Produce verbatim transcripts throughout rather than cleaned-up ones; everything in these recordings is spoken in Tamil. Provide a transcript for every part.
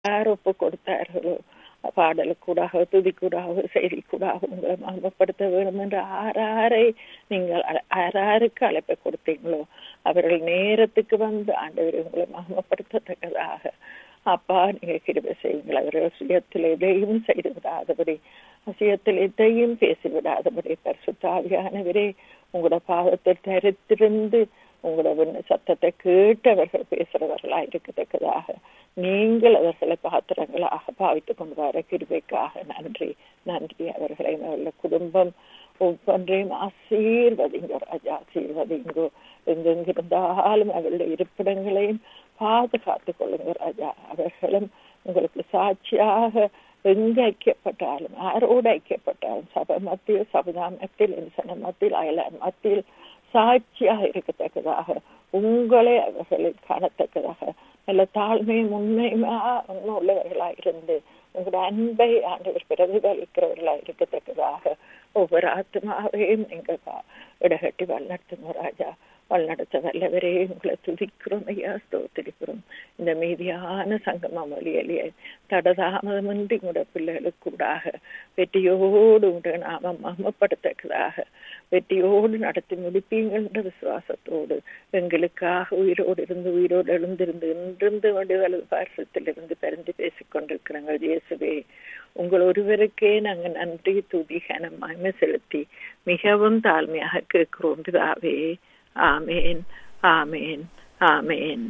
யார் ஒப்பு கொடுத்தார்களோ பாடலுக்கூடாக துதிக்கூடாக செய்திக்கூடாக உங்களை மகிமைப்படுத்த வேண்டும் என்று ஆறாரை நீங்கள் ஆறாருக்கு அழைப்பை கொடுத்தீங்களோ அவர்கள் நேரத்துக்கு வந்து ஆண்டவரை உங்களை மகிமைப்படுத்தத்தக்கதாக அப்பா நீங்க கிருபை செய்யுங்கள். அவர்கள் சுயத்தில் எதையும் செய்து விடாதபடி சுயத்தில் எதையும் பேசி விடாதபடி பரிசுத்த ஆவியானவரே உங்களோட பாவத்தை தரித்திருந்து உங்களோட சத்தத்தை கேட்டு அவர்கள் பேசுறவர்களா இருக்கத்தக்கதாக நீங்கள் அவர்களை பாத்திரங்களாக பாவித்துக் கொண்டு வர கிருபைக்காக நன்றி நன்றி. அவர்களை அவர்கள குடும்பம் ஒவ்வொன்றையும் ஆசீர்வதிங்கோ ராஜா, ஆசீர்வதிங்கோ. எங்கெங்கிருந்தாலும் அவர்களுடைய இருப்பிடங்களையும் பாதுகாத்துக் கொள்ளுங்க ராஜா. அவர்களும் உங்களுக்கு சாட்சியாக எங்க ஐக்கியப்பட்டாலும் யாரோடு ஐக்கியப்பட்டாலும் சபை மத்தியில் சபதா மத்தியில் இன்சன மத்தியில் அயலார் மத்தியில் சாட்சியாக இருக்கத்தக்கதாக உங்களை அவர்களை காணத்தக்கதாக நல்ல தாழ்மையும் உண்மையுமா உண்மை உள்ளவர்களாக இருந்து உங்களுடைய அன்பை ஆண்டவர் பிரதிபலிக்கிறவர்களாக இருக்கத்தக்கதாக ஒவ்வொரு ஆத்மாவையும் நீங்கள் இடகட்டி வழிநடத்துங்க ராஜா. வழிநடத்த வல்லவரே உங்களை துதிக்கிறோம் ஐயா, ஸ்தோத்திரிக்கிறோம். இந்த மீதியான சங்கம மொழியிலேயே தடதாமதமின்றி உங்களுடைய பிள்ளைகளுக்கு கூடாக வெற்றியோடு உண்டு நாம மகமப்படுத்தக்கதாக வெற்றியோடு நடத்தி முடிப்பீங்கள் என்ற விசுவாசத்தோடு எங்களுக்காக உயிரோடு இருந்து உயிரோடு எழுந்திருந்து இன்றிருந்து வேண்டிய வலது பாரசத்திலிருந்து பரிந்து பேசிக் கொண்டிருக்கிறாங்க இயேசுவே. உங்கள் ஒருவருக்கே நாங்கள் நன்றி துதி கனம் மகிமை செலுத்தி மிகவும் தாழ்மையாக கேட்கிறோம் பிதாவே. ஆமேன் ஆமேன் ஆமேன்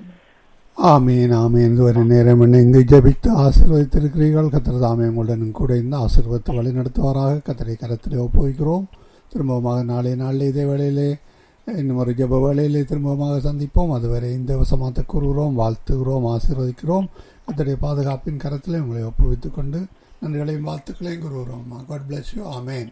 ஆமீன் ஆமீன். இதுவரை நேரம் இணைந்து ஜெபித்து ஆசீர்வதித்திருக்கிறீர்கள். கர்த்தர் தாமே உங்களுடன் கூட இந்த ஆசீர்வாதத்தை வழி நடத்துவாராக. கர்த்தரை கரத்திலே ஒப்புவிக்கிறோம். திரும்பமாக நாளை நாளில் இதே வேளையிலே இன்னும் ஒரு ஜெப வேளையிலே திரும்பமாக சந்திப்போம். அதுவரை இந்த வசமாத்தை கூறுகிறோம், வாழ்த்துகிறோம், ஆசீர்வதிக்கிறோம். கர்த்தருடைய பாதுகாப்பின் கரத்திலே உங்களை ஒப்புவித்துக் கொண்டு நன்றிகளையும் வாழ்த்துக்களையும் கூறுகிறோம். God bless you. ஆமேன்.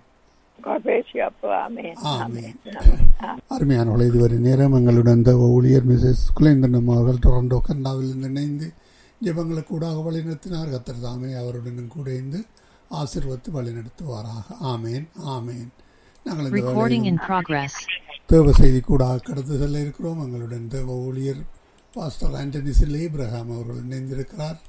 அருமையானவர்கள், இதுவரை நேரம் எங்களுடன் இந்த ஊழியர் மிஸ்ஸஸ் குலேந்தனம் அவர்கள் டொரண்டோ கனடாவில் இணைந்து ஜெபங்களுக்கு கூடாக வழிநடத்தினார். கர்த்தர் தாமே அவருடன் கூட இருந்து ஆசீர்வதித்து வழிநடத்துவாராக. ஆமேன் ஆமேன். நாங்கள் இந்த தேவ செய்தி கூடாக கடந்து செல்ல இருக்கிறோம். எங்களுடன் தேவ ஊழியர் பாஸ்டர் ஆண்டனி சில் ஏப்ரஹாம் அவர்கள் இணைந்திருக்கிறார்.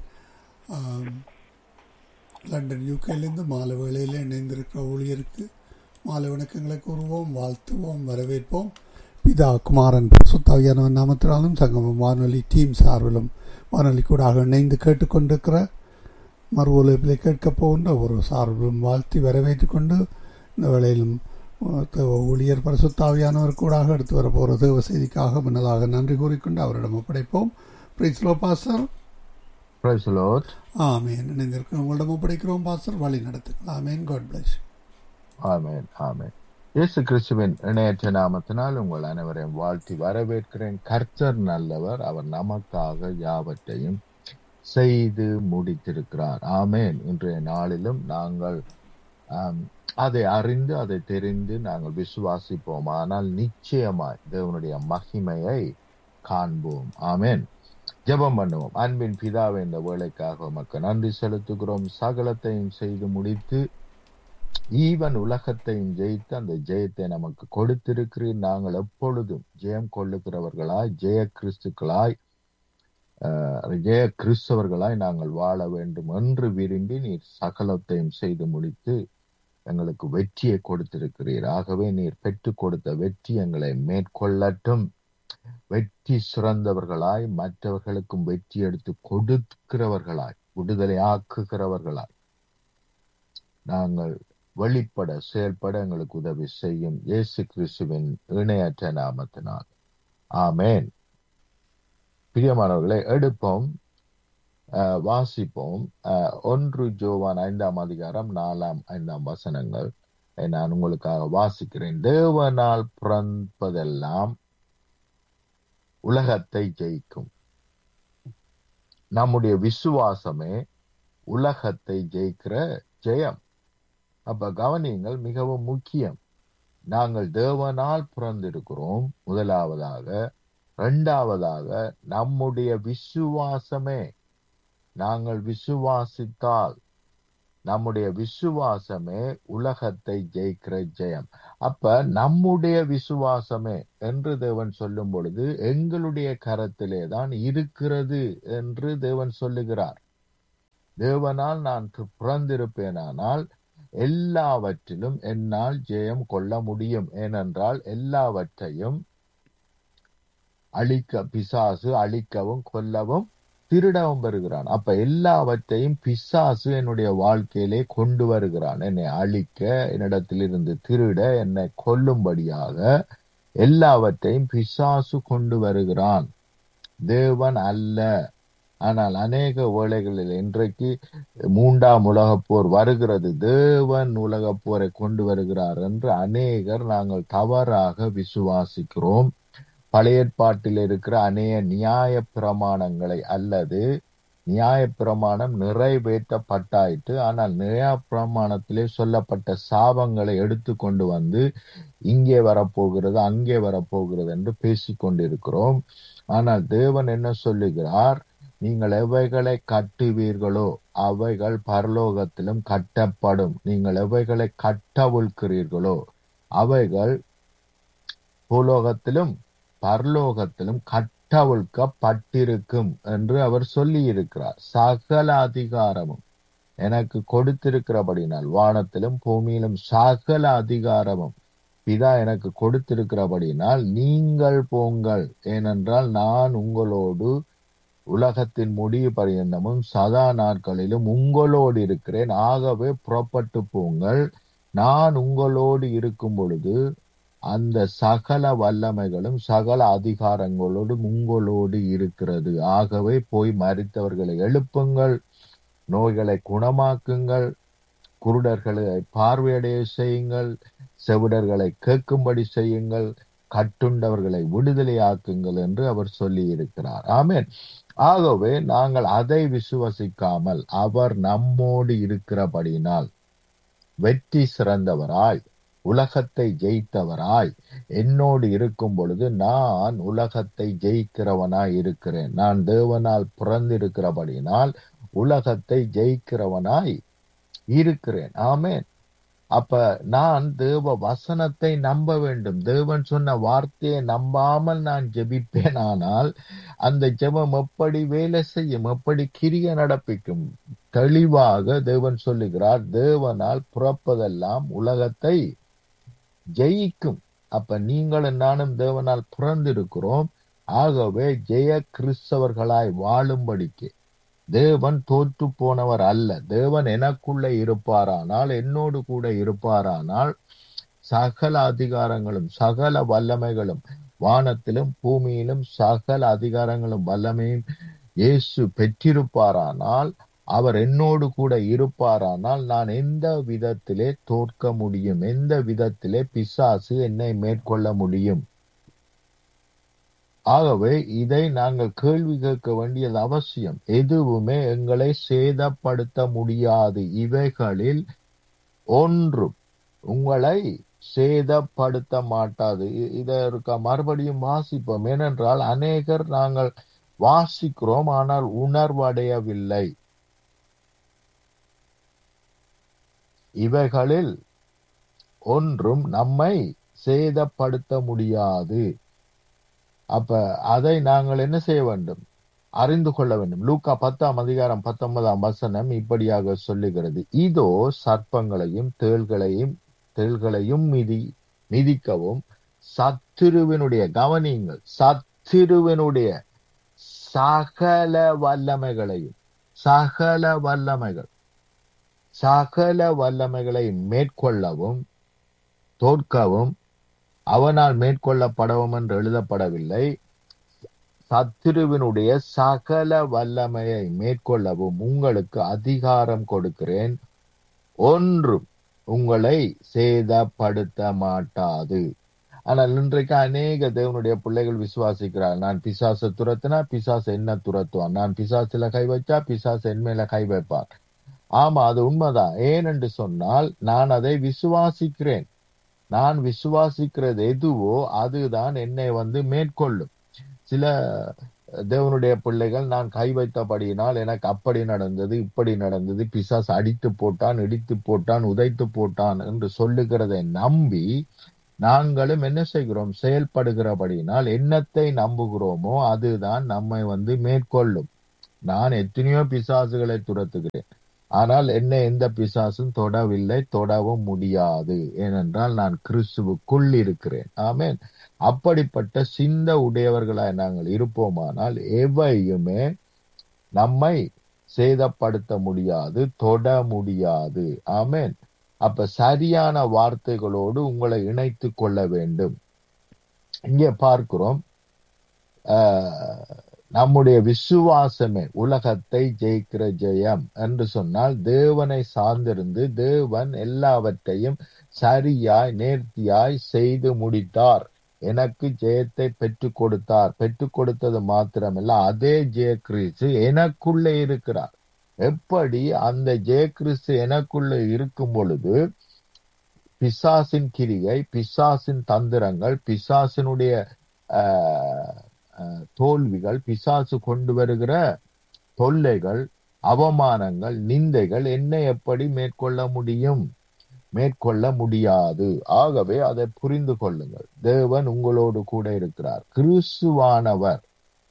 லண்டன் யூகேலிருந்து மாலை வேளையில் இணைந்திருக்கிற ஊழியருக்கு மாலை வணக்கங்களை கூறுவோம், வாழ்த்துவோம், வரவேற்போம். பிதா குமாரன் பரிசுத்தாவியானவன் நாமத்தினாலும் சங்கமம் வானொலி டீம் சார்பிலும் வானொலி கூடாக இணைந்து கேட்டுக்கொண்டிருக்கிற மறு ஒலிப்பிலே கேட்கப் போகின்ற ஒரு சார்பிலும் வாழ்த்தி வரவேற்றுக் கொண்டு இந்த வேளையிலும் ஊழியர் பரிசுத்தாவியானவர் கூடாக எடுத்து வரப்போகிற தேவ செய்திக்காக முன்னதாக நன்றி கூறிக்கொண்டு அவரிடம் ஒப்படைப்போம். Price low pastor. Praise the Lord. ஆமென். இணைந்திருக்கிறோம், உங்களிடம் ஒப்படைக்கிறோம் பாஸ்டர், வழி நடத்துங்கள். ஆமென். God bless. ஆமென் ஆமென். இயேசு கிறிஸ்துவின் இணையற்ற நாமத்தினால் உங்கள் அனைவரையும் வாழ்த்தி வரவேற்கிறேன். கர்த்தர் நல்லவர், அவர் நமக்காக யாவற்றையும் செய்து முடித்திருக்கிறார். ஆமென். இன்றைய நாளிலும் நாங்கள் அதை அறிந்து அதை தெரிந்து நாங்கள் விசுவாசிப்போம், ஆனால் நிச்சயமாய் தேவனுடைய மகிமையை காண்போம். ஆமென். ஜெபம் பண்ணுவோம். அன்பின் பிதாவே, இந்த வேளைக்காக உமக்கு நன்றி செலுத்துகிறோம். சகலத்தையும் செய்து முடித்து ஈவன் உலகத்தையும் ஜெயித்து அந்த ஜெயத்தை நமக்கு கொடுத்திருக்கிறீர். நாங்கள் எப்பொழுதும் ஜெயம் கொள்ளுகிறவர்களாய் ஜெய கிறிஸ்துக்களாய் ஜெய கிறிஸ்தவர்களாய் நாங்கள் வாழ வேண்டும் என்று விரும்பி நீர் சகலத்தையும் செய்து முடித்து எங்களுக்கு வெற்றியை கொடுத்திருக்கிறீர். ஆகவே நீர் பெற்றுக் கொடுத்த வெற்றி எங்களை மேற்கொள்ளட்டும். வெற்றி சிறந்தவர்களாய் மற்றவர்களுக்கும் வெற்றி எடுத்து கொடுக்கிறவர்களாய் விடுதலை ஆக்குகிறவர்களாய் நாங்கள் வெளிப்பட செயல்பட எங்களுக்கு உதவி செய்யும். இயேசு கிறிஸ்துவின் இணையற்ற நாமத்தினால் ஆமேன். பிரியமானவர்களை எடுப்போம், வாசிப்போம். ஒன்று யோவான் ஐந்தாம் அதிகாரம் நாலாம் ஐந்தாம் வசனங்கள் நான் உங்களுக்காக வாசிக்கிறேன். தேவனால் பிறப்பதெல்லாம் உலகத்தை ஜெயிக்கும். நம்முடைய விசுவாசமே உலகத்தை ஜெயிக்கிற ஜெயம். அப்ப கவனியங்கள் மிகவும் முக்கியம். நாங்கள் தேவனால் பிறந்திருக்கிறோம் முதலாவதாக. இரண்டாவதாக நம்முடைய விசுவாசமே, நாங்கள் விசுவாசித்தால் நம்முடைய விசுவாசமே உலகத்தை ஜெயிக்கிற ஜெயம். அப்ப நம்முடைய விசுவாசமே என்று தேவன் சொல்லும் பொழுது எங்களுடைய கரத்திலே தான் இருக்கிறது என்று தேவன் சொல்லுகிறார். தேவனால் நான் பிறந்திருப்பேனானால் எல்லாவற்றிலும் என்னால் ஜெயம் கொள்ள முடியும். ஏனென்றால் எல்லாவற்றையும் அழிக்க பிசாசு அழிக்கவும் கொல்லவும் திருடவும் வருகிறான். அப்ப எல்லாவற்றையும் பிசாசு என்னுடைய வாழ்க்கையிலே கொண்டு வருகிறான். என்னை அழிக்க, என்னிடத்திலிருந்து திருட, என்னை கொல்லும்படியாக எல்லாவற்றையும் பிசாசு கொண்டு வருகிறான். தேவன் அல்ல. ஆனால் அநேக வேளைகளில் இன்றைக்கு மூன்றாம் உலகப் போர் வருகிறது, தேவன் உலகப் போரை கொண்டு வருகிறார் என்று அநேகர் நாங்கள் தவறாக விசுவாசிக்கிறோம். பழைய ஏற்பாட்டில் இருக்கிற அநேக நியாய பிரமாணங்களை அல்லது நியாய பிரமாணம் நிறைவேற்றப்பட்டாயிற்று, ஆனால் நியாய பிரமாணத்திலே சொல்லப்பட்ட சாபங்களை எடுத்து கொண்டு வந்து இங்கே வரப்போகிறது அங்கே வரப்போகிறது என்று பேசிக்கொண்டிருக்கிறோம். ஆனால் தேவன் என்ன சொல்லுகிறார்? நீங்கள் எவைகளை கட்டுவீர்களோ அவைகள் பரலோகத்திலும் கட்டப்படும். நீங்கள் எவைகளை கட்டவிழ்க்கிறீர்களோ அவைகள் பூலோகத்திலும் பரலோகத்திலும் கட்டவிழ்க்கப்பட்டிருக்கும் என்று அவர் சொல்லி இருக்கிறார். சகல அதிகாரமும் எனக்கு கொடுத்திருக்கிறபடினால், வானத்திலும் பூமியிலும் சகல அதிகாரமும் பிதா எனக்கு கொடுத்திருக்கிறபடினால் நீங்கள் போங்கள், ஏனென்றால் நான் உங்களோடு உலகத்தின் முடிவு பரியந்தமும் சதா நாட்களிலும் உங்களோடு இருக்கிறேன். ஆகவே புறப்பட்டு போங்கள். நான் உங்களோடு இருக்கும் பொழுது அந்த சகல வல்லமைகளும் சகல அதிகாரங்களோடும் உங்களோடு இருக்கிறது. ஆகவே போய் மரித்தவர்களை எழுப்புங்கள், நோய்களை குணமாக்குங்கள், குருடர்களை பார்வையடைய செய்யுங்கள், செவிடர்களை கேட்கும்படி செய்யுங்கள், கட்டுண்டவர்களை விடுதலையாக்குங்கள் என்று அவர் சொல்லி இருக்கிறார். ஆமென். ஆகவே நாங்கள் அதை விசுவசிக்காமல் அவர் நம்மோடு இருக்கிறபடியினால் வெற்றி சிறந்தவராய் உலகத்தை ஜெயித்தவராய் என்னோடு இருக்கும் பொழுது நான் உலகத்தை ஜெயிக்கிறவனாய் இருக்கிறேன். நான் தேவனால் பிறந்திருக்கிறபடினால் உலகத்தை ஜெயிக்கிறவனாய் இருக்கிறேன். ஆமென். அப்ப நான் தேவ வசனத்தை நம்ப வேண்டும். தேவன் சொன்ன வார்த்தையை நம்பாமல் நான் ஜெபிப்பேன், ஆனால் அந்த ஜெபம் எப்படி வேலை செய்யும், எப்படி கிரிய நடப்பிக்கும்? தெளிவாக தேவன் சொல்லுகிறார், தேவனால் பிறப்பதெல்லாம் உலகத்தை ஜெயிக்கும். அப்ப நீங்களும் நானும் தேவனால் பிறந்திருக்கிறோம். ஆகவே ஜெய கிறிஸ்தவர்களாய் வாழும்படிக்கு தேவன் தோற்று போனவர் அல்ல. தேவன் எனக்குள்ளே இருப்பாரானால், என்னோடு கூட இருப்பாரானால், சகல அதிகாரங்களும் சகல வல்லமைகளும் வானத்திலும் பூமியிலும் சகல அதிகாரங்களும் வல்லமையும் இயேசு பெற்றிருப்பாரானால், அவர் என்னோடு கூட இருப்பாரானால் நான் எந்த விதத்திலே தோற்க முடியும்? எந்த விதத்திலே பிசாசு என்னை மேற்கொள்ள முடியும்? ஆகவே இதை நாங்கள் கேள்வி கேட்க வேண்டியது அவசியம். எதுவுமே எங்களை சேதப்படுத்த முடியாது. இவைகளில் ஒன்றும் உங்களை சேதப்படுத்த மாட்டாது. இதற்கு மறுபடியும் வாசிப்போம். ஏனென்றால் அநேகர் நாங்கள் வாசிக்கிறோம், ஆனால் உணர்வடையவில்லை. இவைகளில் ஒன்றும் நம்மை சேதப்படுத்த முடியாது. அப்ப அதை நாங்கள் என்ன செய்ய வேண்டும்? அறிந்து கொள்ள வேண்டும். லூக்கா பத்தாம் அதிகாரம் பத்தொன்பதாம் வசனம் இப்படியாக சொல்லுகிறது, இதோ சர்ப்பங்களையும் தேள்களையும் தேள்களையும் மிதி மிதிக்கவும் சத்துருவினுடைய, கவனியுங்கள், சத்துருவினுடைய சகல வல்லமைகளையும் சகல வல்லமைகள் சகல வல்லமைகளை மேற்கொள்ளவும் தோற்கவும் அவனால் மேற்கொள்ளப்படவும் என்று எழுதப்படவில்லை. சத்துருவினுடைய சகல வல்லமையை மேற்கொள்ளவும் உங்களுக்கு அதிகாரம் கொடுக்கிறேன், ஒன்றும் உங்களை சேதப்படுத்த மாட்டாது. ஆனால் இன்றைக்கு அநேக தேவனுடைய பிள்ளைகள் விசுவாசிக்கிறார், நான் பிசாசை துரத்தினா பிசாசு என்ன துரத்துவான், நான் பிசாசுல கை வச்சா பிசாசு என் மேல கை வைப்பார். ஆமா, அது உண்மைதான். ஏனென்று சொன்னால் நான் அதை விசுவாசிக்கிறேன். நான் விசுவாசிக்கிறது எதுவோ அதுதான் என்னை வந்து மேற்கொள்ளும். சில தேவனுடைய பிள்ளைகள் நான் கை வைத்தபடியினால் எனக்கு அப்படி நடந்தது இப்படி நடந்தது, பிசாசு அடித்து போட்டான் இடித்து போட்டான் உதைத்து போட்டான் என்று சொல்லுகிறதை நம்பி நாங்களும் என்ன செய்கிறோம்? செயல்படுகிறபடியினால் என்னத்தை நம்புகிறோமோ அதுதான் நம்மை வந்து மேற்கொள்ளும். நான் எத்தனையோ பிசாசுகளை துரத்துகிறேன், ஆனால் என்னை எந்த பிசாசும் தொடவில்லை, தொடவும் முடியாது. ஏனென்றால் நான் கிறிஸ்துவுக்குள் இருக்கிறேன். ஆமென். அப்படிப்பட்ட சிந்த உடையவர்களாய் நாங்கள் இருப்போமானால் எவையுமே நம்மை சேதப்படுத்த முடியாது, தொட முடியாது. ஆமென். அப்ப சரியான வார்த்தைகளோடு உங்களை இணைத்துக் கொள்ள வேண்டும். இங்கே பார்க்கிறோம், ஆஹ், நம்முடைய விசுவாசமே உலகத்தை ஜெயிக்கிற ஜெயம் என்று சொன்னால், தேவனை சார்ந்திருந்து தேவன் எல்லாவற்றையும் சரியாய் நேர்த்தியாய் செய்து முடித்தார். எனக்கு ஜெயத்தை பெற்றுக் கொடுத்தார். பெற்றுக் கொடுத்தது மாத்திரமல்ல, அதே ஜெய கிறிஸ்து எனக்குள்ளே இருக்கிறார். எப்படி அந்த ஜெய கிறிஸ்து எனக்குள்ளே இருக்கும் பொழுது பிசாசின் கிரியை, பிசாசின் தந்திரங்கள், பிசாசினுடைய ஆஹ் அஹ், தோல்விகள், பிசாசு கொண்டு வருகிற தொல்லைகள், அவமானங்கள், நிந்தைகள் என்னை எப்படி மேற்கொள்ள முடியும்? மேற்கொள்ள முடியாது. ஆகவே அதை புரிந்து கொள்ளுங்கள். தேவன் உங்களோடு கூட இருக்கிறார். கிறிஸ்துவானவர்,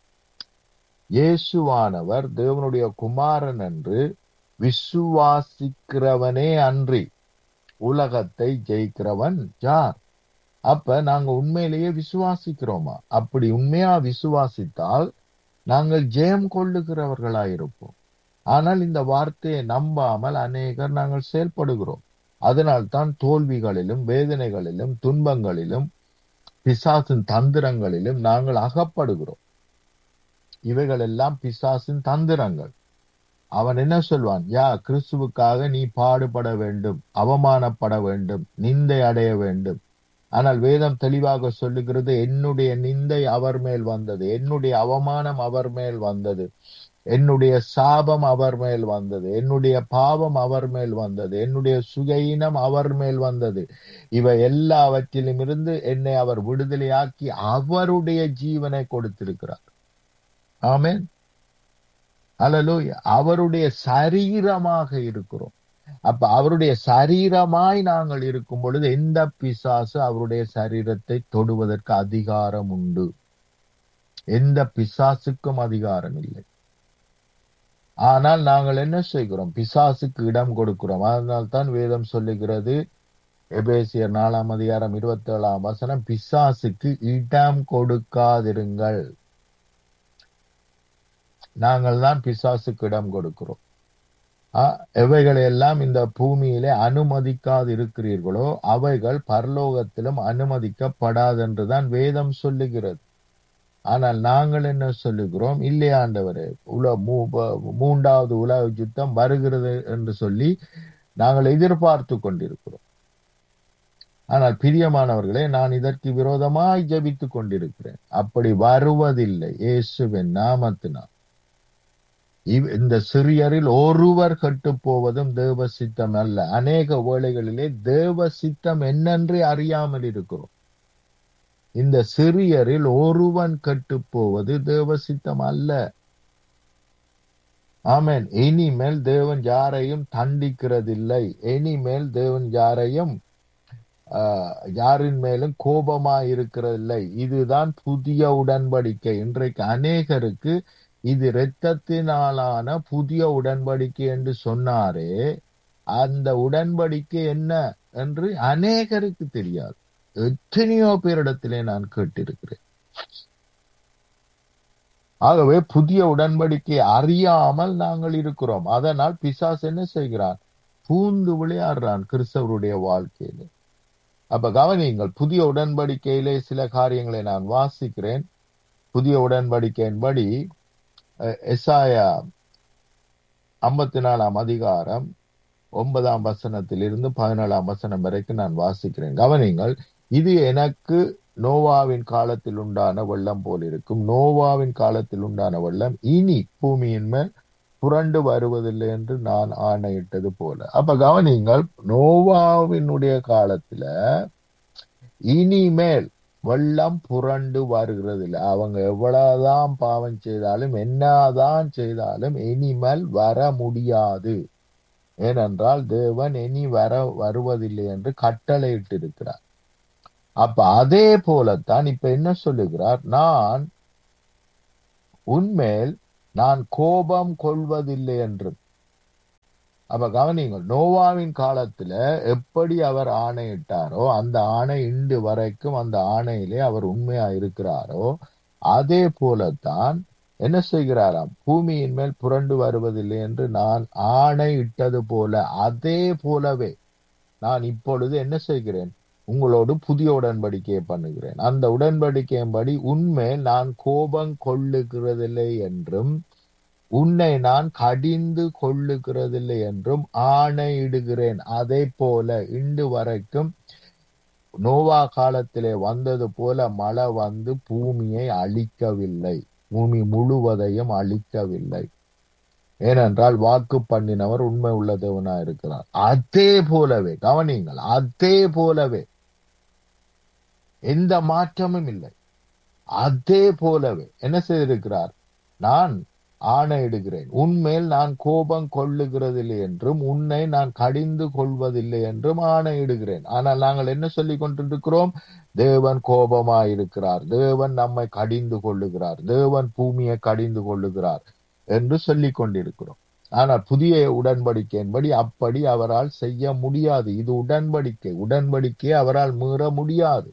இயேசுவானவர் தேவனுடைய குமாரன் என்று விசுவாசிக்கிறவனே அன்றி உலகத்தை ஜெயிக்கிறவன் யார்? அப்ப நாங்க உண்மையிலேயே விசுவாசிக்கிறோமா? அப்படி உண்மையா விசுவாசித்தால் நாங்கள் ஜெயம் கொள்ளுகிறவர்களாயிருப்போம். ஆனால் இந்த வார்த்தையை நம்பாமல் அநேகர் நாங்கள் செயல்படுகிறோம். அதனால்தான் தோல்விகளிலும் வேதனைகளிலும் துன்பங்களிலும் பிசாசின் தந்திரங்களிலும் நாங்கள் அகப்படுகிறோம். இவைகள் எல்லாம் பிசாசின் தந்திரங்கள். அவன் என்ன சொல்வான்? யா, கிறிஸ்துவுக்காக நீ பாடுபட வேண்டும், அவமானப்பட வேண்டும், நிந்தை அடைய வேண்டும். ஆனால் வேதம் தெளிவாக சொல்லுகிறது, என்னுடைய நிந்தை அவர் மேல் வந்தது, என்னுடைய அவமானம் அவர் மேல் வந்தது, என்னுடைய சாபம் அவர் மேல் வந்தது, என்னுடைய பாவம் அவர் மேல் வந்தது, என்னுடைய சுகஈனம் அவர் மேல் வந்தது. இவை எல்லாவற்றிலும் இருந்து என்னை அவர் விடுதலையாக்கி அவருடைய ஜீவனை கொடுத்திருக்கிறார். ஆமென். அல்லேலூயா. அவருடைய சரீரமாக இருக்கிறோம். அப்ப அவருடைய சரீரமாய் நாங்கள் இருக்கும் பொழுது எந்த பிசாசு அவருடைய சரீரத்தை தொடுவதற்கு அதிகாரம் உண்டு? எந்த பிசாசுக்கும் அதிகாரம் இல்லை. ஆனால் நாங்கள் என்ன செய்கிறோம்? பிசாசுக்கு இடம் கொடுக்கிறோம். அதனால்தான் வேதம் சொல்லுகிறது, எபேசியர் நாலாம் அதிகாரம் இருபத்தி ஏழாம் வசனம், பிசாசுக்கு இடம் கொடுக்காதிருங்கள். நாங்கள் தான் பிசாசுக்கு இடம் கொடுக்கிறோம். எவைகளை எல்லாம் இந்த பூமியிலே அனுமதிக்காது இருக்கிறீர்களோ அவைகள் பரலோகத்திலும் அனுமதிக்கப்படாதென்றுதான் வேதம் சொல்லுகிறது. ஆனால் நாங்கள் என்ன சொல்லுகிறோம்? இல்லை ஆண்டவரே, உல மூன்றாவது உலக யுத்தம் வருகிறது என்று சொல்லி நாங்கள் எதிர்பார்த்து கொண்டிருக்கிறோம். ஆனால் பிரியமானவர்களே, நான் இதற்கு விரோதமாய் ஜெபித்துக் கொண்டிருக்கிறேன். அப்படி வருவதில்லை இயேசுவின் நாமத்தினால். இந்த சிறியரில் ஒருவர் கெட்டு போவதும் தேவ சித்தம் அல்ல. அநேக வேளைகளிலே தேவ சித்தம் என்னென்று அறியாமல் இருக்கிறோம். இந்த சிறியரில் ஒருவன் கெட்டு போவது தேவ சித்தம் அல்ல. ஆமென். இனிமேல் தேவன் யாரையும் தண்டிக்கிறதில்லை. இனிமேல் தேவன் யாரையும் ஆஹ் யாரின் மேலும் கோபமாய் இருக்கிறதில்லை. இதுதான் புதிய உடன்படிக்கை. இன்றைக்கு அநேகருக்கு இது இரத்தத்தினாலான புதிய உடன்படிக்கை என்று சொன்னாரே, அந்த உடன்படிக்கை என்ன என்று அநேகருக்கு தெரியாது. எத்தனையோ பேரிடத்திலே நான் கேட்டிருக்கிறேன். ஆகவே புதிய உடன்படிக்கை அறியாமல் நாங்கள் இருக்கிறோம். அதனால் பிசாசு என்ன செய்கிறான்? பூந்து விளையாடுறான் கிறிஸ்தவருடைய வாழ்க்கையிலே. அப்ப கவனியுங்கள், புதிய உடன்படிக்கையிலே சில காரியங்களை நான் வாசிக்கிறேன். புதிய உடன்படிக்கையின்படி எசாயா ஐம்பத்தி நாலாம் அதிகாரம் ஒன்பதாம் வசனத்தில் இருந்து பதினேழாம் வசனம் வரைக்கும் நான் வாசிக்கிறேன். கவனிங்கள், இது எனக்கு நோவாவின் காலத்தில் உண்டான வெள்ளம் போல் இருக்கும். நோவாவின் காலத்தில் உண்டான வெள்ளம் இனி பூமியின் மேல் புரண்டு வருவதில்லை என்று நான் ஆணையிட்டது போல. அப்ப கவனிங்கள், நோவாவினுடைய காலத்துல இனிமேல் வெள்ளம் புரண்டு வருகிறது இல்லை. அவங்க எவ்வளவுதான் பாவம் செய்தாலும் என்னதான் செய்தாலும் இனிமேல் வர முடியாது. ஏனென்றால் தேவன் இனி வர வருவதில்லை என்று கட்டளையிட்டு இருக்கிறார். அப்ப அதே போலத்தான் இப்ப என்ன சொல்லுகிறார்? நான் உன்மேல் நான் கோபம் கொள்வதில்லை என்றும். அப்ப கவனிங்கள், நோவாவின் காலத்துல எப்படி அவர் ஆணையிட்டாரோ அந்த ஆணை இன்று வரைக்கும் அந்த ஆணையிலே அவர் உண்மையா இருக்கிறாரோ அதே போலத்தான் என்ன செய்கிறாராம், பூமியின் மேல் புரண்டு வருவதில்லை என்று நான் ஆணையிட்டது போல அதே போலவே நான் இப்பொழுது என்ன செய்கிறேன், உங்களோடு புதிய உடன்படிக்கையை பண்ணுகிறேன். அந்த உடன்படிக்கையின்படி உன்மேல் நான் கோபம் கொள்ளுகிறதில்லை என்றும் உன்னை நான் கடிந்து கொள்ளுகிறதில்லை என்றும் ஆணையிடுகிறேன். அதே போல இன்று வரைக்கும் நோவா காலத்திலே வந்தது போல மழை வந்து பூமியை அழிக்கவில்லை, பூமி முழுவதையும் அழிக்கவில்லை. ஏனென்றால் வாக்கு பண்ணினவர் உண்மை உள்ள தேவனா இருக்கிறார். அதே போலவே கவனிங்கள், அதே போலவே எந்த மாற்றமும் இல்லை. அதே போலவே என்ன செய்திருக்கிறார், நான் ஆணையிடுகிறேன், உன்மேல் நான் கோபம் கொள்ளுகிறதில்லை என்றும் உன்னை நான் கடிந்து கொள்வதில்லை என்றும் ஆணையிடுகிறேன். ஆனால் நாங்கள் என்ன சொல்லிக் கொண்டிருக்கிறோம், தேவன் கோபமாயிருக்கிறார், தேவன் நம்மை கடிந்து கொள்ளுகிறார், தேவன் பூமியை கடிந்து கொள்ளுகிறார் என்று சொல்லிக் கொண்டிருக்கிறோம். ஆனால் புதிய உடன்படிக்கையின்படி அப்படி அவரால் செய்ய முடியாது. இது உடன்படிக்கை, உடன்படிக்கையை அவரால் மீற முடியாது.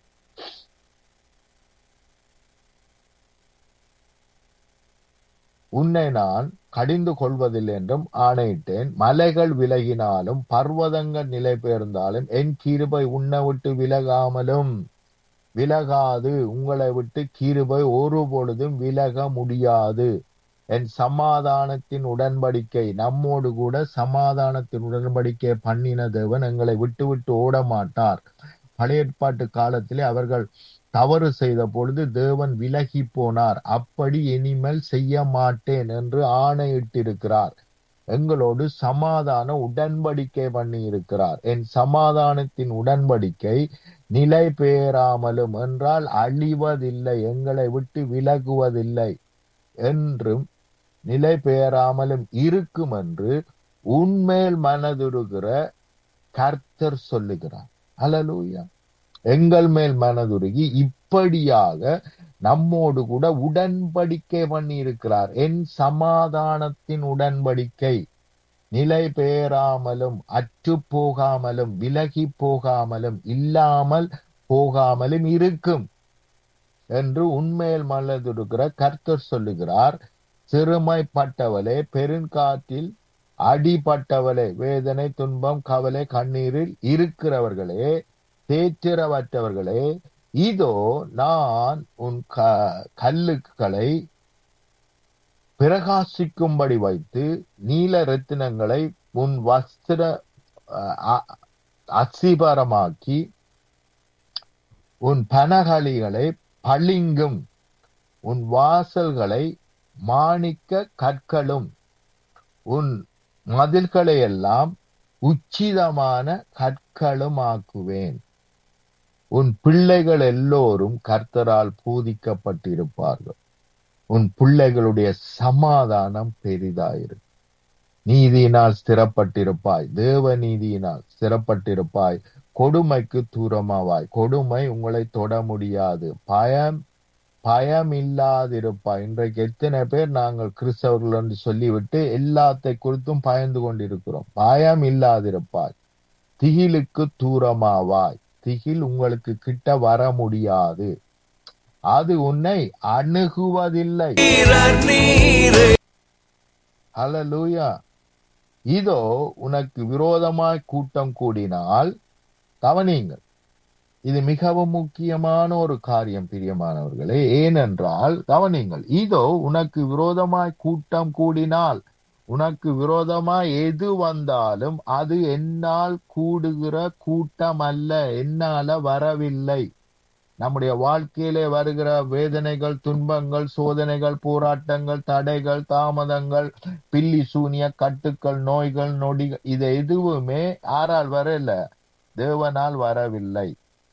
உன்னை நான் கடிந்து கொள்வதில்லை என்றும் ஆணையிட்டேன். மலைகள் விலகினாலும் பர்வதங்கள் நிலை பெயர்ந்தாலும் என் கிருபை உன்னை விட்டு விலகாமலும் விலகாது. உங்களை விட்டு கிருபை ஒரு பொழுதும் விலக முடியாது. என் சமாதானத்தின் உடன்படிக்கை, நம்மோடு கூட சமாதானத்தின் உடன்படிக்கை பண்ணின தேவன் எங்களை விட்டு விட்டு ஓட மாட்டார். பழைய ஏற்பாட்டு காலத்திலே அவர்கள் தவறு செய்த பொழுது தேவன் விலகி போனார். அப்படி இனிமேல் செய்ய மாட்டேன் என்று ஆணையிட்டிருக்கிறார். எங்களோடு சமாதான உடன்படிக்கை பண்ணி இருக்கிறார். என் சமாதானத்தின் உடன்படிக்கை நிலை பெயராமலும் என்றால் அழிவதில்லை, எங்களை விட்டு விலகுவதில்லை என்றும் நிலை பெயராமலும் இருக்கும் என்று உன்மேல் மனதுருகிற கர்த்தர் சொல்லுகிறார். அல்லேலூயா. எங்கள் மேல் மனதுருகி இப்படியாக நம்மோடு கூட உடன்படிக்கை பண்ணி இருக்கிறார். என் சமாதானத்தின் உடன்படிக்கை நிலை பெயராமலும் அற்று போகாமலும் விலகி போகாமலும் இல்லாமல் போகாமலும் இருக்கும் என்று உண்மையில் மனதுருகிற கர்த்தர் சொல்லுகிறார். சிறுமைப்பட்டவளே, பெருங்காற்றில் அடிபட்டவளே, வேதனை துன்பம் கவலை கண்ணீரில் இருக்கிறவர்களே, தேற்றரவற்றவர்களே, இதோ நான் உன் க கல்லுகளை பிரகாசிக்கும்படி வைத்து நீல ரத்தினங்களை உன் வஸ்திர அசிபரமாக்கி உன் பனகளிகளை பளிங்கும் உன் வாசல்களை மாணிக்க கற்களும் உன் மதில்களை எல்லாம் உச்சிதமான கற்களும் ஆக்குவேன். உன் பிள்ளைகள் எல்லோரும் கர்த்தரால் பூதிக்கப்பட்டிருப்பார்கள். உன் பிள்ளைகளுடைய சமாதானம் பெரிதாயிரு. நீதியினால் ஸ்திரப்பட்டிருப்பாய், தேவ நீதியினால் ஸ்திரப்பட்டிருப்பாய். கொடுமைக்கு தூரமாவாய், கொடுமை உங்களை தொட முடியாது. பயம் பயம் இல்லாதிருப்பாய். இன்றைக்கு எத்தனை பேர் நாங்கள் கிறிஸ்தவர்கள் என்று சொல்லிவிட்டு எல்லாத்தை குறித்தும் பயந்து கொண்டிருக்கிறோம். பயம் இல்லாதிருப்பாய், திகிலுக்கு தூரமாவாய். திகில் உங்களுக்கு கிட்ட வர முடியாது, அது உன்னை அணுகுவதில்லை. ஹல்லேலூயா. இதோ உனக்கு விரோதமாய் கூட்டம் கூடினால், கவனியுங்கள், இது மிகவும் முக்கியமான ஒரு காரியம் பிரியமானவர்களே. ஏனென்றால் கவனியுங்கள், இதோ உனக்கு விரோதமாய் கூட்டம் கூடினால், உனக்கு விரோதமாய் எது வந்தாலும் அது என்னால் கூடுகிற கூட்டம் அல்ல, என்னால வரவில்லை. நம்முடைய வாழ்க்கையிலே வருகிற வேதனைகள், துன்பங்கள், சோதனைகள், போராட்டங்கள், தடைகள், தாமதங்கள், பில்லி சூனிய கட்டுக்கள், நோய்கள், நொடிகள், இது எதுவுமே யாரால் வரல? தேவனால் வரவில்லை.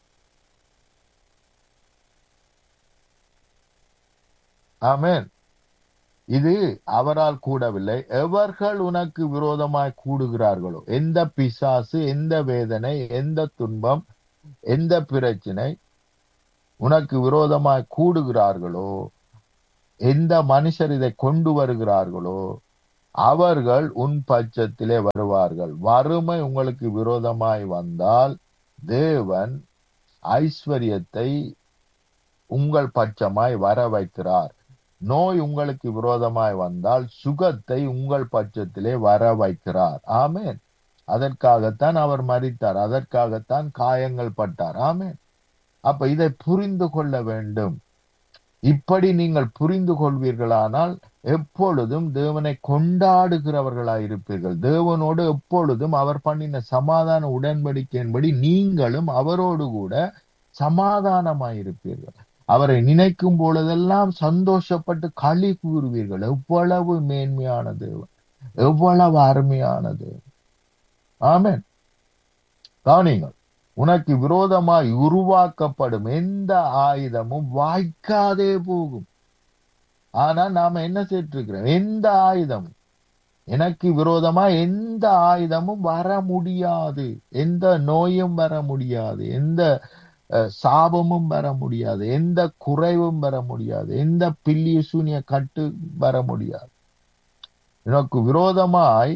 ஆமென். இது அவரால் கூடவில்லை. எவர்கள் உனக்கு விரோதமாய் கூடுகிறார்களோ, எந்த பிசாசு, எந்த வேதனை, எந்த துன்பம், எந்த பிரச்சனை உனக்கு விரோதமாய் கூடுகிறார்களோ, எந்த மனுஷர் இதை கொண்டு வருகிறார்களோ அவர்கள் உன் பட்சத்திலே வருவார்கள். வறுமை உங்களுக்கு விரோதமாய் வந்தால் தேவன் ஐஸ்வர்யத்தை உங்கள் பட்சமாய் வர வைக்கிறார். நோய் உங்களுக்கு விரோதமாய் வந்தால் சுகத்தை உங்கள் பட்சத்திலே வர வைக்கிறார். ஆமென். அதற்காகத்தான் அவர் மரித்தார், அதற்காகத்தான் காயங்கள் பட்டார். ஆமென். அப்ப இதை புரிந்து கொள்ள வேண்டும். இப்படி நீங்கள் புரிந்து கொள்வீர்களானால் எப்பொழுதும் தேவனை கொண்டாடுகிறவர்களாய் இருப்பீர்கள். தேவனோடு எப்பொழுதும் அவர் பண்ணின சமாதான உடன்படிக்கையின்படி நீங்களும் அவரோடு கூட சமாதானமாயிருப்பீர்கள். அவரை நினைக்கும் பொழுதெல்லாம் சந்தோஷப்பட்டு களி கூறுவீர்கள். எவ்வளவு மேன்மையான தேவன், எவ்வளவு அருமையான தேவன். ஆமென். கவனிங்கள், உனக்கு விரோதமாய் உருவாக்கப்படும் எந்த ஆயுதமும் வாய்க்காதே போகும். ஆனா நாம என்ன செய்திருக்கிறோம்? எந்த ஆயுதமும், எனக்கு விரோதமா எந்த ஆயுதமும் வர முடியாது. எந்த நோயும் வர முடியாது, எந்த சாபமும் வர முடியாது, எந்த குறைவும் வர முடியாது, எந்த பில்லி சூனிய கட்டு வர முடியாது. எனக்கு விரோதமாய்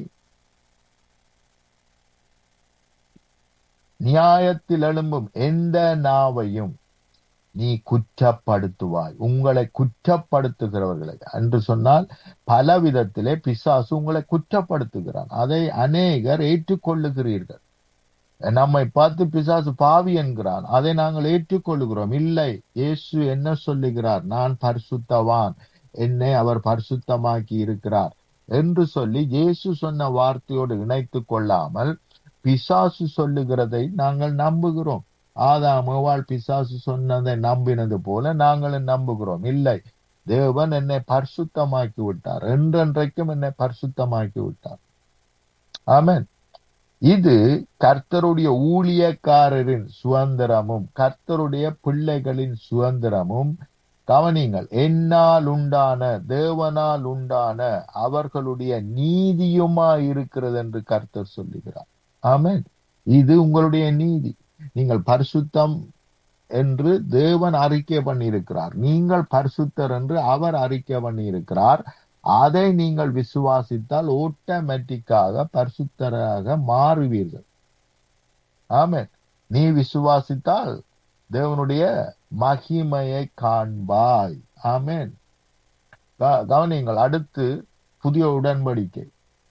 நியாயத்தில் எழும்பும் எந்த நாவையும் நீ குற்றப்படுத்துவாய். உங்களை குற்றப்படுத்துகிறவர்களை என்று சொன்னால் பல விதத்திலே பிசாசு உங்களை குற்றப்படுத்துகிறான். அதை அநேகர் ஏற்றுக்கொள்ளுகிறீர்கள். நம்மை பார்த்து பிசாசு பாவி என்கிறான், அதை நாங்கள் ஏற்றுக்கொள்ளுகிறோம். இல்லை, இயேசு என்ன சொல்லுகிறார்? நான் பரிசுத்தவான், என்னை அவர் பரிசுத்தமாக்கி இருக்கிறார் என்று சொல்லி இயேசு சொன்ன வார்த்தையோடு இணைத்து கொள்ளாமல் பிசாசு சொல்லுகிறதை நாங்கள் நம்புகிறோம். ஆதாம் ஏவாள் பிசாசு சொன்னதை நம்பினது போல நாங்களும் நம்புகிறோம். இல்லை, தேவன் என்னை பரிசுத்தமாக்கி விட்டார், என்றென்றைக்கும் என்னை பரிசுத்தமாக்கி விட்டார். ஆமென். இது கர்த்தருடைய ஊழியக்காரரின் சுதந்திரமும் கர்த்தருடைய பிள்ளைகளின் சுதந்திரமும். கவனிங்கள், என்னால் உண்டான தேவனால் உண்டான அவர்களுடைய நீதியுமா இருக்கிறது என்று கர்த்தர் சொல்லுகிறார். ஆமென். இது உங்களுடைய நீதி. நீங்கள் பரிசுத்தம் என்று தேவன் அறிக்கை பண்ணியிருக்கிறார், நீங்கள் பரிசுத்தர் என்று அவர் அறிக்கை பண்ணியிருக்கிறார். அதை நீங்கள் விசுவாசித்தால் ஆட்டோமேட்டிக்காக பரிசுத்தராக மாறுவீர்கள். ஆமென். நீ விசுவாசித்தால் தேவனுடைய மகிமையை காண்பாய். ஆமென். கவனிங்கள், அடுத்து புதிய உடன்படிக்கை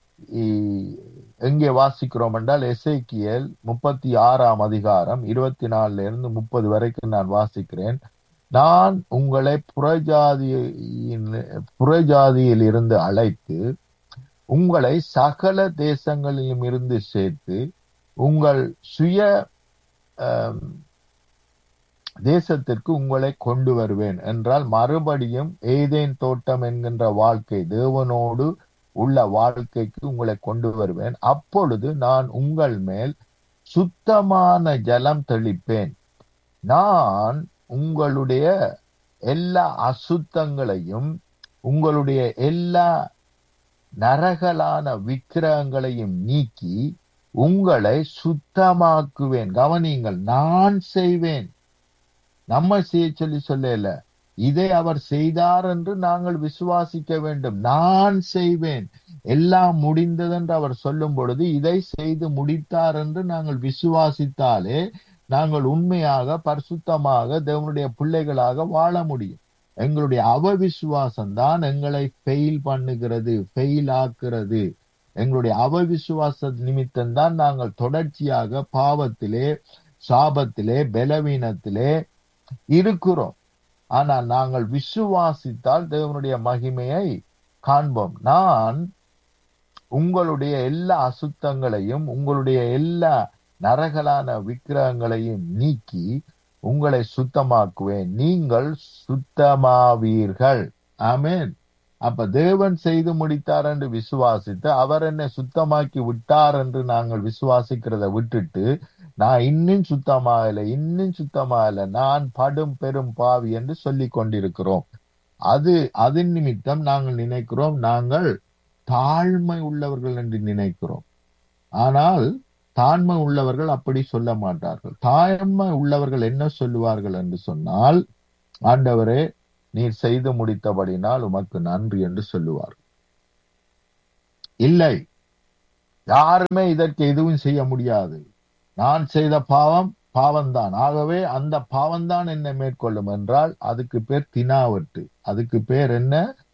எங்கே வாசிக்கிறோம் என்றால் எசேக்கியேல் முப்பத்தி ஆறாம் அதிகாரம் இருபத்தி நாலுல இருந்து முப்பது வரைக்கும் நான் வாசிக்கிறேன். நான் உங்களை புறஜாதியின் புறஜாதியில் இருந்து அழைத்து உங்களை சகல தேசங்களிலும் இருந்து சேர்த்து உங்கள் சுய தேசத்திற்கு உங்களை கொண்டு வருவேன் என்றால் மறுபடியும் ஏதேன் தோட்டம் என்கின்ற வாழ்க்கை, தேவனோடு உள்ள வாழ்க்கைக்கு உங்களை கொண்டு வருவேன். அப்பொழுது நான் உங்கள் மேல் சுத்தமான ஜலம் தெளிப்பேன். நான் உங்களுடைய எல்லா அசுத்தங்களையும் உங்களுடைய எல்லா நரகலான விக்கிரகங்களையும் நீக்கி உங்களை சுத்தமாக்குவேன். கவனிங்கள், நான் செய்வேன். நம்ம செய்ய சொல்லி சொல்லல, இதை அவர் செய்தார் என்று நாங்கள் விசுவாசிக்க வேண்டும். நான் செய்வேன், எல்லாம் முடிந்தது என்று அவர் சொல்லும் பொழுது இதை செய்து முடித்தார் என்று நாங்கள் விசுவாசித்தாலே நாங்கள் உண்மையாக பரிசுத்தமாக தேவனுடைய பிள்ளைகளாக வாழ முடியும். எங்களுடைய அவவிசுவாசம் தான் எங்களை ஃபெயில் பண்ணுகிறது, ஃபெயில் ஆக்குறது. எங்களுடைய அவவிசுவாச நிமித்தம் தான் நாங்கள் தொடர்ச்சியாக பாவத்திலே, சாபத்திலே, பலவீனத்திலே இருக்கிறோம். ஆனால் நாங்கள் விசுவாசித்தால் தேவனுடைய மகிமையை காண்போம். நான் உங்களுடைய எல்லா அசுத்தங்களையும் உங்களுடைய எல்லா நரகலான விக்கிரகங்களையும் நீக்கி உங்களை சுத்தமாக்குவேன், நீங்கள் சுத்தமாவீர்கள். ஆமென். அப்ப தேவன் செய்து முடித்தார் என்று விசுவாசித்து அவர் என்னை சுத்தமாக்கி விட்டார் என்று நாங்கள் விசுவாசிக்கிறத விட்டுட்டு நான் இன்னும் சுத்தமாகல இன்னும் சுத்தமாகல நான் படும் பெரும் பாவி என்று சொல்லி கொண்டிருக்கிறோம். அது அதன் நிமித்தம் நாங்கள் நினைக்கிறோம் நாங்கள் தாழ்மை உள்ளவர்கள் என்று நினைக்கிறோம். ஆனால் தாழ்மை உள்ளவர்கள் அப்படி சொல்ல மாட்டார்கள். தாழ்மை உள்ளவர்கள் என்ன சொல்லுவார்கள் என்று சொன்னால், ஆண்டவரே நீர் செய்து முடித்தபடினால் உமக்கு நன்றி என்று சொல்லுவார். இல்லை, யாருமே இதற்கு எதுவும் செய்ய முடியாது. நான் செய்த பாவம் பாவம்தான், ஆகவே அந்த பாவம்தான் என்னை மேற்கொள்ளும் என்றால் அதுக்கு பேர் தினாவட்டு, அதுக்கு பேர் என்ன?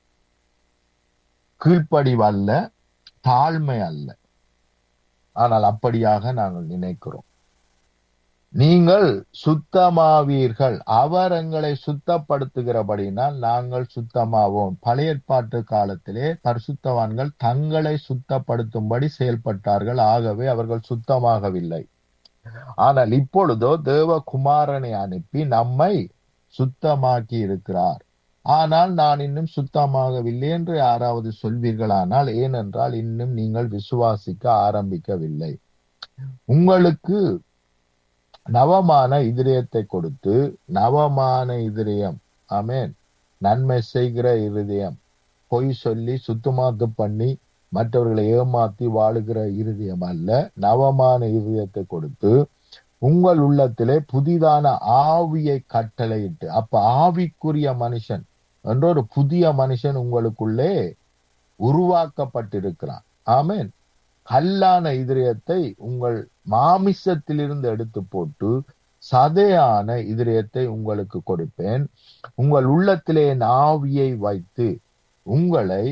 கீழ்ப்படிவு அல்ல, தாழ்மை அல்ல. ஆனால் அப்படியாக நாங்கள் நினைக்கிறோம். நீங்கள் சுத்தமாவீர்கள், அவர் எங்களை சுத்தப்படுத்துகிறபடினால் நாங்கள் சுத்தமாவோம். பழைய ஏற்பாட்டு காலத்திலே பரிசுத்தவான்கள் தங்களை சுத்தப்படுத்தும்படி செயல்பட்டார்கள், ஆகவே அவர்கள் சுத்தமாகவில்லை. ஆனால் இப்பொழுதோ தேவகுமாரனை அனுப்பி நம்மை சுத்தமாக்கி இருக்கிறார். ஆனால் நான் இன்னும் சுத்தமாகவில்லை என்று யாராவது சொல்வீர்களானால், ஏனென்றால் இன்னும் நீங்கள் விசுவாசிக்க ஆரம்பிக்கவில்லை. உங்களுக்கு நவமான இதயத்தை கொடுத்து, நவமான இதயம், ஆமென், நன்மை செய்கிற இருதயம், பொய் சொல்லி சுத்தமாத்து பண்ணி மற்றவர்களை ஏமாத்தி வாழுகிற இருதயம் அல்ல, நவமான இதயத்தை கொடுத்து உங்கள் உள்ளத்திலே புதிதான ஆவியை கட்டளையிட்டு, அப்ப ஆவிக்குரிய மனுஷன் என்ற ஒரு புதிய மனுஷன் உங்களுக்குள்ளே உருவாக்கப்பட்டிருக்கிறான். ஆமென். கல்லான இதயத்தை உங்கள் மாமிசத்திலிருந்து எடுத்து போட்டு சதையான இதயத்தை உங்களுக்கு கொடுப்பேன். உங்கள் உள்ளத்திலே என் ஆவியை வைத்து உங்களை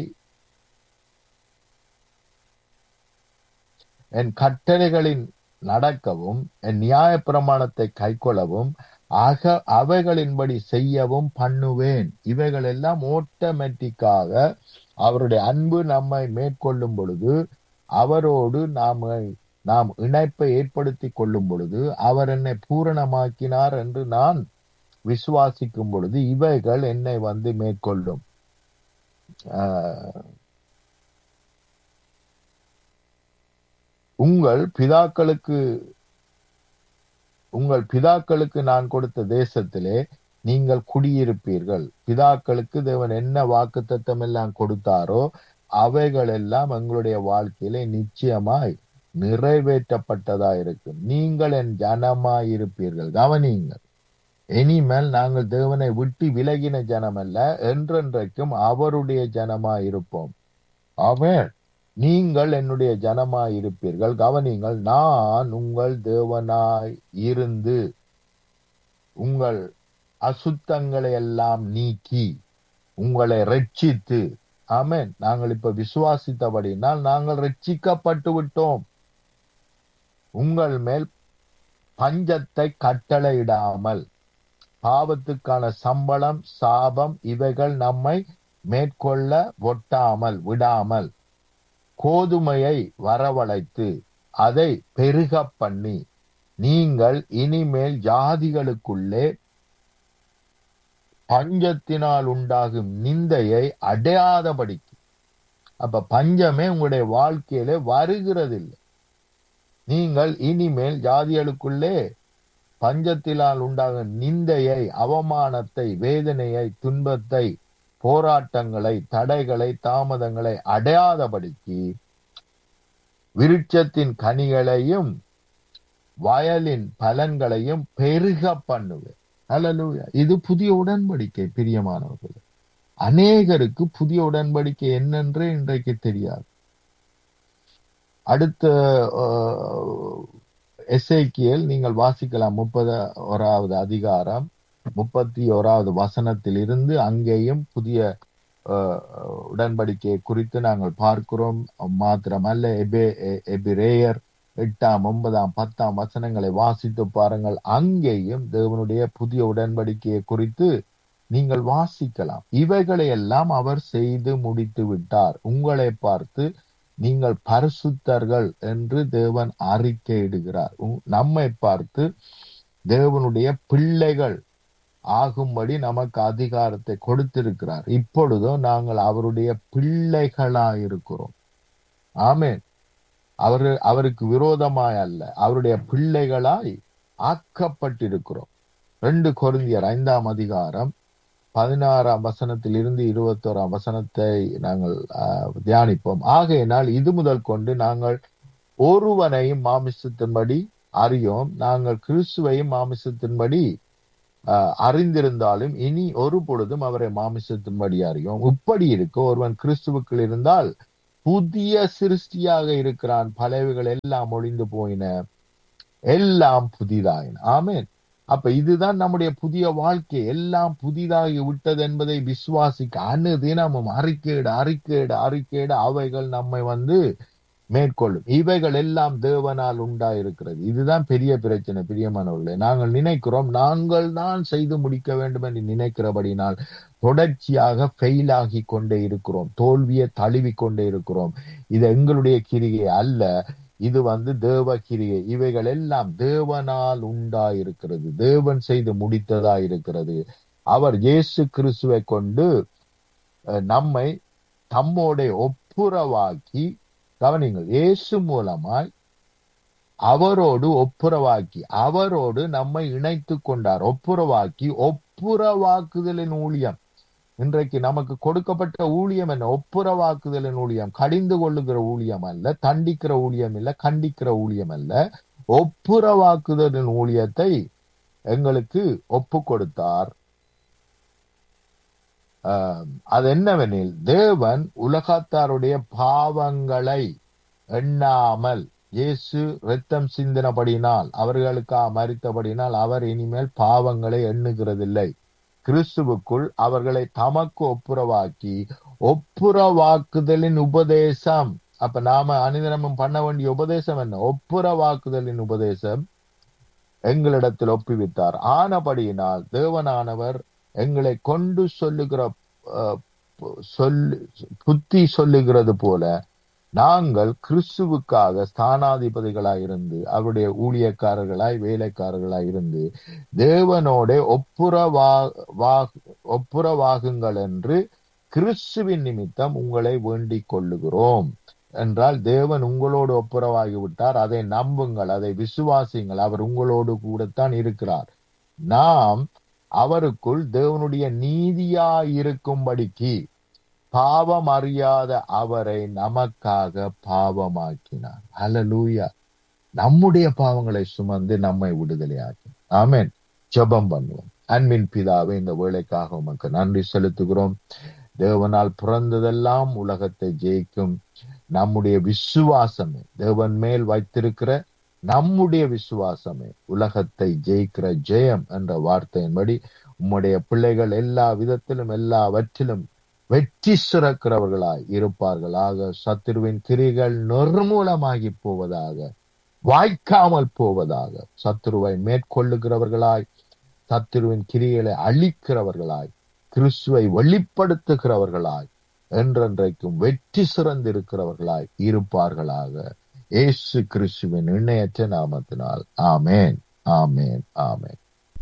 என் கட்டளைகளின் நடக்கவும் என் நியாய பிரமாணத்தை கைக்கொள்ளவும் அக அவைகளின்படி செய்யவும் பண்ணுவேன். இவைகள் எல்லாம் ஆட்டோமேட்டிக்காக அவருடைய அன்பு நம்மை மேற்கொள்ளும் பொழுது, அவரோடு நாம் நாம் இணைப்பை ஏற்படுத்தி கொள்ளும் பொழுது, அவர் என்னை பூரணமாக்கினார் என்று நான் விசுவாசிக்கும் பொழுது இவைகள் என்னை வந்து மேற்கொள்ளும். உங்கள் பிதாக்களுக்கு உங்கள் பிதாக்களுக்கு நான் கொடுத்த தேசத்திலே நீங்கள் குடியிருப்பீர்கள். பிதாக்களுக்கு தேவன் என்ன வாக்குத்தத்தம் எல்லாம் கொடுத்தாரோ அவைகள் எல்லாம் எங்களுடைய வாழ்க்கையிலே நிச்சயமாய் நிறைவேற்றப்பட்டதா இருக்கும். நீங்கள் என் ஜனமாய் இருப்பீர்கள். கவனியுங்கள், இனிமேல் நாங்கள் தேவனை விட்டு விலகின ஜனம் அல்ல, என்றென்றைக்கும் அவருடைய ஜனமாய் இருப்போம். ஆமென். நீங்கள் என்னுடைய ஜனமாய் இருப்பீர்கள். கவனிங்கள், நான் உங்கள் தேவனாய் இருந்து உங்கள் அசுத்தங்களை எல்லாம் நீக்கி உங்களை ரட்சித்து, ஆமென். நாங்கள் இப்ப விசுவாசித்தபடினால் நாங்கள் ரட்சிக்கப்பட்டு விட்டோம். உங்கள் மேல் பஞ்சத்தை கட்டளையிடாமல், பாவத்துக்கான சம்பளம் சாபம் இவைகள் நம்மை மேற்கொள்ள ஒட்டாமல் விடாமல், கோதுமையை வரவழைத்து அதை பெருக பண்ணி, நீங்கள் இனிமேல் ஜாதிகளுக்குள்ளே பஞ்சத்தினால் உண்டாகும் நிந்தையை அடையாதபடிக்கு. அப்ப பஞ்சமே உங்களுடைய வாழ்க்கையிலே வருகிறதில்லை. நீங்கள் இனிமேல் ஜாதிகளுக்குள்ளே பஞ்சத்தினால் உண்டாகும் நிந்தையை, அவமானத்தை, வேதனையை, துன்பத்தை, போராட்டங்களை, தடைகளை, தாமதங்களை அடையாதபடிக்கு விருட்சத்தின் கனிகளையும் வயலின் பலன்களையும் பெருக பண்ணுவேன். அல்லேலூயா. இது புதிய உடன்படிக்கை. பிரியமானவர்களே, அநேகருக்கு புதிய உடன்படிக்கை என்னென்றே இன்றைக்கு தெரியாது. அடுத்த எசேக்கியேல் நீங்கள் வாசிக்கலாம், முப்பது ஓராவது அதிகாரம் முப்பத்தி ஓராவது வசனத்தில் இருந்து அங்கேயும் புதிய உடன்படிக்கையை குறித்து நாங்கள் பார்க்கிறோம். மாத்திரமல்ல, எபே எபிரேயர் எட்டாம் ஒன்பதாம் பத்தாம் வசனங்களை வாசித்து பாருங்கள். அங்கேயும் தேவனுடைய புதிய உடன்படிக்கையை குறித்து நீங்கள் வாசிக்கலாம். இவைகளை எல்லாம் அவர் செய்து முடித்து விட்டார். உங்களை பார்த்து நீங்கள் பரிசுத்தர்கள் என்று தேவன் அறிக்கையிடுகிறார். நம்மை பார்த்து தேவனுடைய பிள்ளைகள் ஆகும்படி நமக்கு அதிகாரத்தை கொடுத்திருக்கிறார். இப்பொழுதோ நாங்கள் அவருடைய பிள்ளைகளாயிருக்கிறோம். ஆமென். அவரு அவருக்கு விரோதமாய் அல்ல, அவருடைய பிள்ளைகளாய் ஆக்கப்பட்டிருக்கிறோம். ரெண்டு கொரிந்தியர் ஐந்தாம் அதிகாரம் பதினாறாம் வசனத்தில் இருந்து இருபத்தோராம் வசனத்தை நாங்கள் தியானிப்போம். ஆகையினால் இது முதல் கொண்டு நாங்கள் ஒருவனையும் மாமிசத்தின்படி அறியோம், நாங்கள் கிறிஸ்துவையும் மாமிசத்தின்படி அஹ், அறிந்திருந்தாலும் இனி ஒரு பொழுதும் அவரை மாமிசத்தின்படி அறியோம். இப்படி இருக்க ஒருவன் கிறிஸ்துவுக்குள் இருந்தால் புதிய சிருஷ்டியாக இருக்கிறான், பழையவைகள் எல்லாம் ஒழிந்து போயின, எல்லாம் புதிதாயின. ஆமென். அப்ப இதுதான் நம்முடைய புதிய வாழ்க்கை. எல்லாம் புதிதாகி விட்டது என்பதை விசுவாசிக்க அனுதினமும் அறிக்கையிட அறிக்கையிட அறிக்கையிட அவைகள் நம்மை வந்து மேற்கொள்ளும். இவைகள் எல்லாம் தேவனால் உண்டாயிருக்கிறது. இதுதான் பெரிய பிரச்சனை. பிரியமானவர்களே, நாங்கள் நினைக்கிறோம் நாங்கள் தான் செய்து முடிக்க வேண்டும் என்று நினைக்கிறபடினால் தொடர்ச்சியாக ஃபெயில் ஆகி கொண்டே இருக்கிறோம், தோல்வியை தழுவி கொண்டே இருக்கிறோம். இது எங்களுடைய கிரியை அல்ல, இது வந்து தேவ கிரியை. இவைகள் எல்லாம் தேவனால் உண்டாயிருக்கிறது, தேவன் செய்து முடித்ததா இருக்கிறது. அவர் இயேசு கிறிஸ்துவை கொண்டு அஹ், நம்மை தம்மோட ஒப்புரவாக்கி, கவனிங்கள், இயேசு மூலமாய் அவரோடு ஒப்புரவாக்கி, அவரோடு நம்மை இணைத்து கொண்டார். ஒப்புரவாக்கி, ஒப்புரவாக்குதலின் ஊழியம். இன்றைக்கு நமக்கு கொடுக்கப்பட்ட ஊழியம் என்ன? ஒப்புரவாக்குதலின் ஊழியம். கடிந்து கொள்ளுகிற ஊழியம் அல்ல, தண்டிக்கிற ஊழியம் இல்ல, கண்டிக்கிற ஊழியம் அல்ல. ஒப்புரவாக்குதலின் ஊழியத்தை எங்களுக்கு ஒப்பு கொடுத்தார். ஆஹ் அது என்னவெனில், தேவன் உலகத்தாருடைய பாவங்களை எண்ணாமல், இயேசு இரத்தம் சிந்தினபடினால், அவர்களுக்காக மரித்தபடினால் அவர் இனிமேல் பாவங்களை எண்ணுகிறதில்லை. கிறிஸ்துவுக்குள் அவர்களை தமக்கு ஒப்புரவாக்கி, ஒப்புரவாக்குதலின் உபதேசம். அப்ப நாம அனுதினமும் பண்ண வேண்டிய உபதேசம் என்ன? ஒப்புரவாக்குதலின் உபதேசம் எங்களிடத்தில் ஒப்புவித்தார். ஆனபடியினால் தேவனானவர் எங்களை கொண்டு சொல்லுகிற அஹ், சொல்லு புத்தி சொல்லுகிறது போல நாங்கள் கிறிஸ்துவுக்காக ஸ்தானாதிபதிகளாய் இருந்து, அவருடைய ஊழியக்காரர்களாய் வேலைக்காரர்களாய் இருந்து தேவனோட ஒப்புரவா ஒப்புரவாகுங்கள் என்று கிறிஸ்துவின் நிமித்தம் உங்களை வேண்டிக் கொள்ளுகிறோம். என்றால் தேவன் உங்களோடு ஒப்புரவாகிவிட்டார், அதை நம்புங்கள், அதை விசுவாசிங்கள். அவர் உங்களோடு கூடத்தான் இருக்கிறார். நாம் அவருக்குள் தேவனுடைய நீதியாய் இருக்கும்படிக்கு பாவம் அறியாத அவரை நமக்காக பாவமாக்கினார். ஹல்லேலூயா. நம்முடைய பாவங்களை சுமந்து நம்மை விடுதலையாக்கி. ஆமென். ஜெபம் பண்ணுவோம். அன்பின் பிதாவே, இந்த வேளைக்காக உமக்கு நன்றி செலுத்துகிறோம். தேவனால் பிறந்ததெல்லாம் உலகத்தை ஜெயிக்கும். நம்முடைய விசுவாசமே, தேவன் மேல் வைத்திருக்கிற நம்முடைய விசுவாசமே உலகத்தை ஜெயிக்கிற ஜெயம் என்ற வார்த்தையின்படி உம்முடைய பிள்ளைகள் எல்லா விதத்திலும் எல்லாவற்றிலும் வெற்றி சிறக்கிறவர்களாய் இருப்பார்களாக. சத்துருவின் கிரிகள் நிர்மூலமாகி போவதாக, வாய்க்காமல் போவதாக. சத்துருவை மேற்கொள்ளுகிறவர்களாய், சத்துருவின் கிரிகளை அழிக்கிறவர்களாய், கிறிஸ்துவை வெளிப்படுத்துகிறவர்களாய், என்றென்றைக்கும் வெற்றி சிறந்திருக்கிறவர்களாய் இருப்பார்களாக. இயேசு கிறிஸ்துவின் இணையற்ற நாமத்தினால் ஆமேன், ஆமேன், ஆமேன்.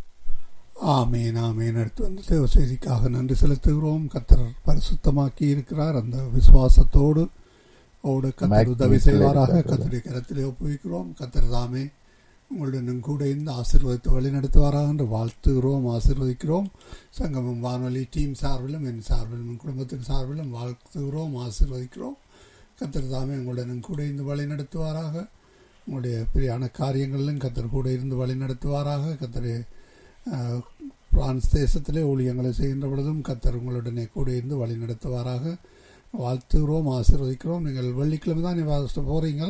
ஆமேன், ஆமேன். அடுத்து வந்து தேவ செய்திக்காக நன்றி செலுத்துகிறோம். கர்த்தர் பரிசுத்தமாக்கி இருக்கிறார். அந்த விசுவாசத்தோடு ஓடு கர்த்தர் உதவி செய்வாராக. கர்த்தருடைய கரத்திலே ஒப்புவிக்கிறோம். கர்த்தர் தாமே உங்களுடன் கூட இருந்து ஆசீர்வதித்து வழி நடத்துவாராக என்று வாழ்த்துகிறோம், ஆசீர்வதிக்கிறோம். சங்கமம் வானொலி டீம் சார்பிலும் என் சார்பிலும் என் குடும்பத்தின் சார்பிலும் வாழ்த்துகிறோம், ஆசீர்வதிக்கிறோம். கர்த்தர் தாமே உங்களுடன் கூட இருந்து வழி நடத்துவாராக. உங்களுடைய பிரியான காரியங்களிலும் கர்த்தர் கூட இருந்து வழி நடத்துவாராக. கர்த்தரை பிரான்ஸ் தேசத்திலே ஊழியங்களை செய்கின்ற பொழுதும் கர்த்தர் உங்களுடனே கூட இருந்து வழி நடத்துவாராக. வாழ்த்துகிறோம், ஆசீர்வதிக்கிறோம். நீங்கள் வெள்ளிக்கிழமை தான் நீ போறீங்க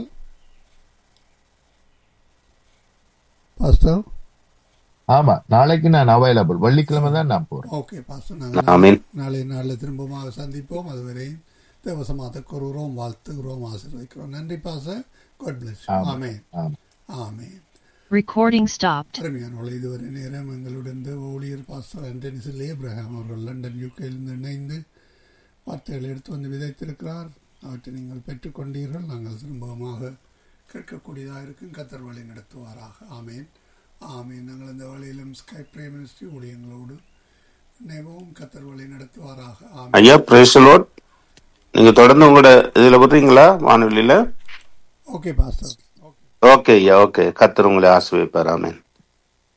பாஸ்டர்? ஆமா, நாளைக்கு நான் அவைலபிள். வெள்ளிக்கிழமை தான் நான் போறேன். ஓகே பாஸ்டர், நாங்கள் நாளை நாளில் திரும்பமாக சந்திப்போம். அதுவரை தேவசமாக கூறுகிறோம், வாழ்த்துகிறோம், ஆசீர்வதிக்கிறோம். நன்றி பாஸ்டர். God plus. ஆமென், ஆமென். Recording stopped. அருமையானவர்களே, இதுவரை நேரம் எங்களுடன் ஊழியர் பாஸ்டர் ஆண்டனிசில் ஏப்ரஹாம் அவர்கள் லண்டன் யூகேயிலிருந்து இணைந்து வார்த்தைகளை எடுத்து வந்து விதைத்திருக்கிறார். அவற்றை நீங்கள் பெற்றுக்கொண்டீர்கள். நாங்கள் திரும்பமாக கேட்கக்கூடியதாக இருக்கும். கர்த்தர் வழி நடத்துவாராக. ஆமேன், ஆமேன். நாங்கள் இந்த வழியிலும் ஸ்கை பிரைம் மினிஸ்ட்ரி ஊழியங்களோடு இணைவோம். கர்த்தர் வழி நடத்துவாராக. ஐயா, பிரைஸ் தி லார்ட். நீங்க தொடர்ந்து உங்களோட இதுல வர்றீங்களா வானொலியில? Okay pastor. ஓகே ஐயா, ஓகே. கர்த்தர் உங்களை ஆசீர்வதிப்பார். ஆமென்.